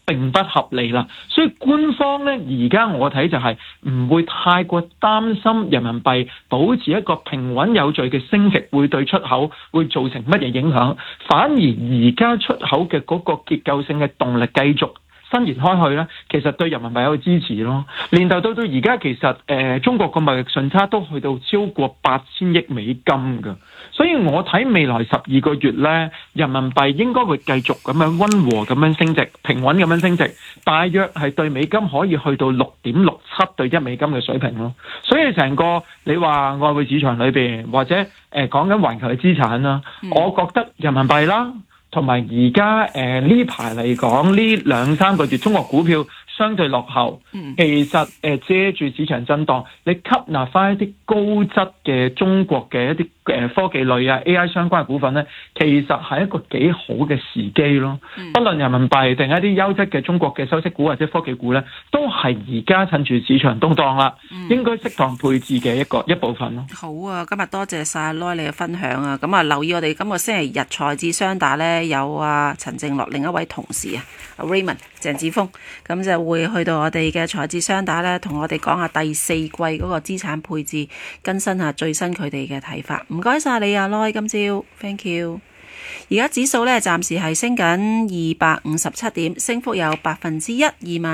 並不合理啦。所以官方呢，而家我睇就係唔會太過擔心人民幣保持一個平穩有序嘅升值會對出口會造成乜嘢影響，反而而家出口嘅嗰個結構性嘅動力繼續伸延開去咧，其實對人民幣有個支持咯。年頭到而家，其實中國個貿易順差都去到超過8000億美金㗎，所以我睇未來12個月咧，人民幣應該會繼續咁樣溫和咁樣升值，平穩咁樣升值，大約係對美金可以去到6.67對1美金嘅水平咯。所以成個你話外匯市場裏邊或者講緊環球嘅資產啦，我覺得人民幣啦。同埋而家呢排嚟講，呢2-3個月中國股票相對落後，其實借住市場震盪，你吸納翻一啲高質嘅中國嘅一啲科技類啊 AI 相關嘅股份咧，其實係一個幾好嘅時機咯。不論人民幣定一啲優質嘅中國嘅收息股或者科技股咧，都係而家趁住市場動盪啦，應該適當配置嘅一部分咯。 好啊，今日多謝晒阿 Loy 你嘅分享啊！咁啊，留意我哋今個星期日財智雙打咧，有陳正樂另一位同事阿 Raymond 鄭子峰，咁就會去到我哋嘅財智雙打咧，同我哋講下第4季嗰個資產配置，更新下最新佢哋嘅睇法。唔該晒你阿 Loy，今朝 Thank you。而家指數咧暫時係升緊257點，升幅有1%，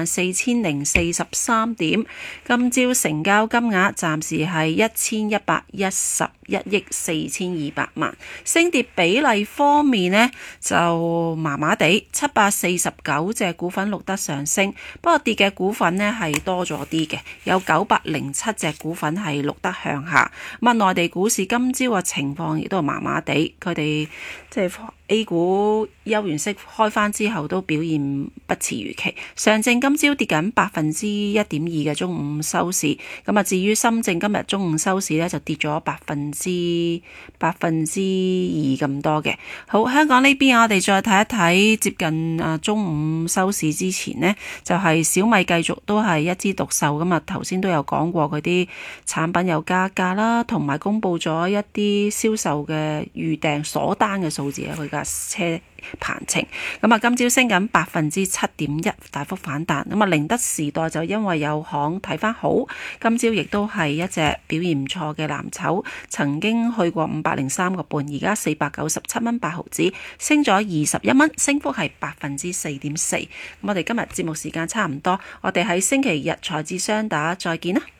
24,043點。今朝成交金額暫時係1111億4200萬。升跌比例方面呢，就麻麻地，749隻股份錄得上升，不過跌嘅股份呢係多咗啲嘅，有907隻股份係錄得向下。咁啊，內地股市今朝嘅情況亦都係麻麻地，佢哋即係A 股休完息開返之後都表現不似預期，上證今朝跌緊1.2%嘅中午收市，咁啊至於深證今日中午收市咧就跌咗2%咁多嘅。好，香港呢邊我哋再睇一睇，接近中午收市之前呢，就係小米繼續都係一枝獨秀咁啊，頭先都有講過佢啲產品有加價啦，同埋公布咗一啲銷售嘅預訂鎖單嘅數字啊，佢架車鵬程，咁啊今朝升緊7.1%，大幅反彈。咁啊寧德時代就因為有行睇翻好，今朝亦都係一隻表現唔錯嘅藍籌，曾經去過503個半，而家497蚊8毫子，升咗21蚊，升幅係4.4%。咁我哋今日節目時間差唔多，我哋喺星期日財智雙打再見啦。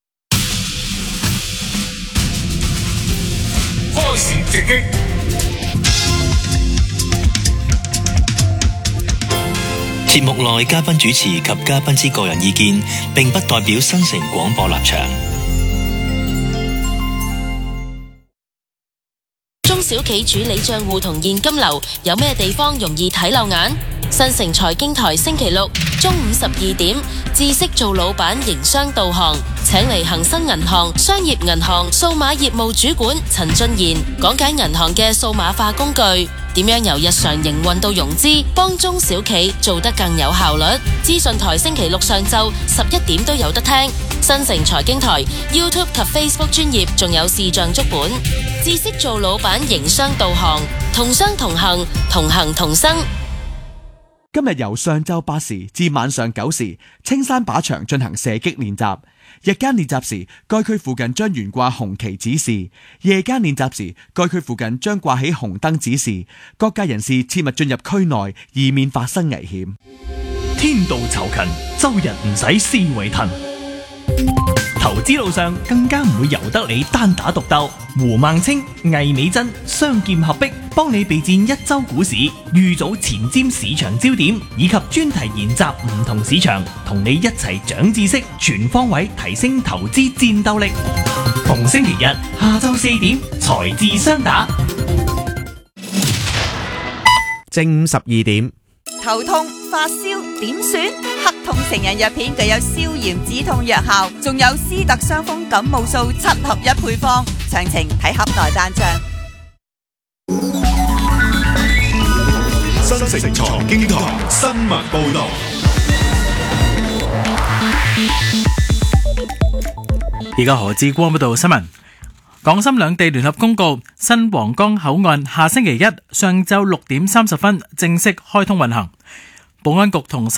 開市直擊。 節目內嘉賓主持及嘉賓之個人意見，並不代表新城廣播立場。 中小企主理賬戶同現金流有咩地方容易睇漏眼？新城財經台星期六中午12點，知識做老闆營商導航，請嚟恒生銀行商業銀行數碼業務主管陳俊賢講解銀行嘅數碼化工具，點樣由日常營運到融資，幫中小企做得更有效率。資訊台星期六上晝11點都有得聽。新城財經台 YouTube 及 Facebook 專頁仲有視像足本。知識做老闆營商導航，同商同行，同行同生。 今日由上晝8時至晚上9時，青山靶場進行射擊練習。日間練習時，該區附近將懸掛紅旗指示；夜間練習時，該區附近將掛起紅燈指示。各界人士切勿進入區內，以免發生危險。 天道酬勤，周日唔使思維騰。投資路上更加唔會由得你單打獨鬥。胡孟青、魏美珍雙劍合璧，幫你備戰一周股市，預早前瞻市場焦點，以及專題研習唔同市場，同你一齊長知識，全方位提升投資戰鬥力。逢星期日下晝4點，財智雙打。 正午12點。 頭痛、發燒點算？黑痛成人藥片具有消炎止痛藥效，仲有斯特傷風感冒素7合1配方，詳情睇盒內單張。 新城財經台新聞報道。 而家何志光報道新聞。港深兩地聯合公告，新皇崗口岸下星期一上晝6點30分正式開通運行。保安局同